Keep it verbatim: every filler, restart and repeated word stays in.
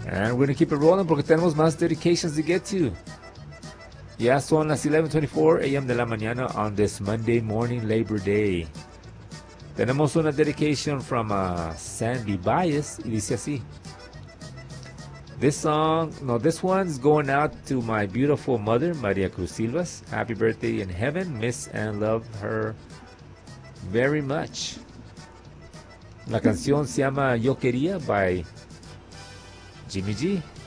And we're going to keep it rolling porque tenemos más dedications to get to. Ya son las eleven twenty-four a m de la mañana on this Monday morning, Labor Day. Tenemos una dedication from uh, Sandy Bias y dice así. This song, no, this one's going out to my beautiful mother, Maria Cruz Silvas. Happy birthday in heaven. Miss and love her very much. La canción se llama Yo Quería by Jimmy G.